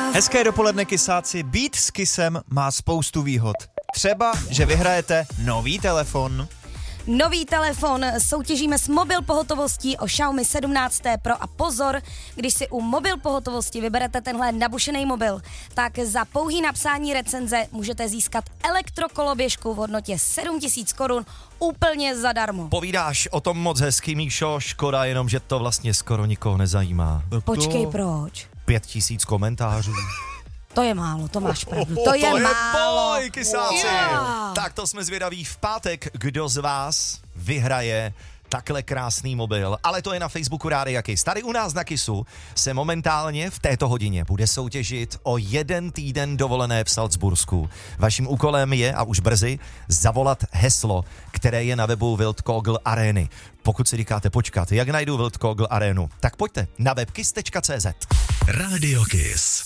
Hezké dopoledne, kysáci. Být s Kysem má spoustu výhod. Třeba, že vyhrajete nový telefon. Nový telefon soutěžíme s mobil pohotovostí o Xiaomi 17T Pro a pozor, když si u mobil pohotovosti vyberete tenhle nabušený mobil, tak za pouhý napsání recenze můžete získat elektrokoloběžku v hodnotě 7 000 korun úplně zadarmo. Povídáš o tom moc hezký, Míšo, škoda jenom, že to vlastně skoro nikoho nezajímá. Počkej, proč? 5 000 komentářů. To je málo, to máš pravdu. To je málo. Boj, kysáci. Yeah. Tak to jsme zvědaví v pátek, kdo z vás vyhraje takhle krásný mobil. Ale to je na Facebooku Rádia Kiss. Tady u nás na Kissu se momentálně v této hodině bude soutěžit o 1 týden dovolené v Salzbursku. Vaším úkolem je, a už brzy, zavolat heslo, které je na webu Wildkogel Areny. Pokud si říkáte počkat, jak najdu Wildkogel Arenu, tak pojďte na web kiss.cz. Rádio Kiss.